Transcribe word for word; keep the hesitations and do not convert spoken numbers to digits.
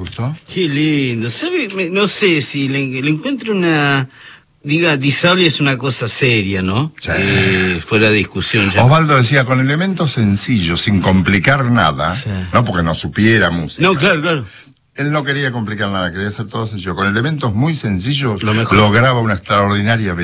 gustó? Qué lindo. ¿Sabe? Me- No sé si le, le encuentro una... Diga, Disable es una cosa seria, ¿no? Sí. Eh, fuera de discusión ya. Osvaldo decía, con elementos sencillos, sin complicar nada, Sí. no porque no supiera música. No, claro, claro. Él no quería complicar nada, quería hacer todo sencillo. Con elementos muy sencillos, Lo mejor. lograba una extraordinaria